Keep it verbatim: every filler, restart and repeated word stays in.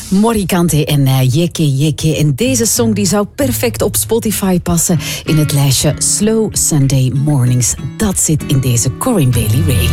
Morikante en uh, Jekke Jekke. En deze song die zou perfect op Spotify passen in het lijstje Slow Sunday Mornings. Dat zit in deze Corinne Bailey Rae.